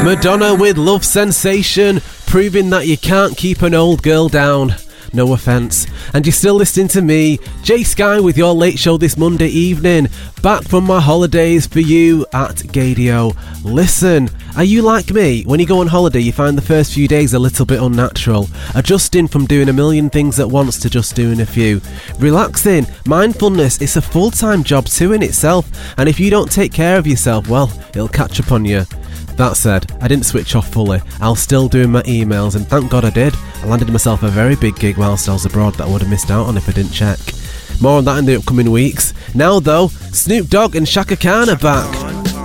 Madonna with Love Sensation, proving that you can't keep an old girl down. No offence. And you're still listening to me, Jay Sky, with your late show this Monday evening. Back from my holidays for you at Gadio. Listen, are you like me? When you go on holiday, you find the first few days a little bit unnatural. Adjusting from doing a million things at once to just doing a few. Relaxing, mindfulness, it's a full-time job too in itself. And if you don't take care of yourself, well, it'll catch up on you. That said, I didn't switch off fully. I was still doing my emails, and thank God I did. I landed myself a very big gig whilst I was abroad that I would have missed out on if I didn't check. More on that in the upcoming weeks. Now though, Snoop Dogg and Shaka Khan are back.